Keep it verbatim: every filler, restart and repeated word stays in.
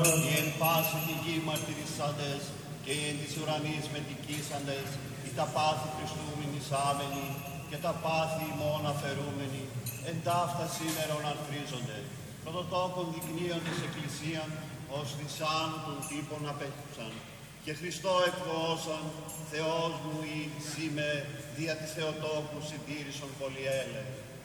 Οι εν πάση τη γη μαρτυρισσάντες και οι εν της ουρανής μετικήσαντες, οι τα πάθη Χριστού μηνυσάμενοι και τα πάθη ημών αφαιρούμενοι, εν ταύτα σήμερον ανθρίζονται, πρωτοτόκον δεικνύοντες εκκλησίαν, ως θυσάν των τύπων απέκτουσαν. Και Χριστό εκδώσαν, Θεός μου ή σήμε, δια της Θεοτόκου συντήρησον πολυέλε.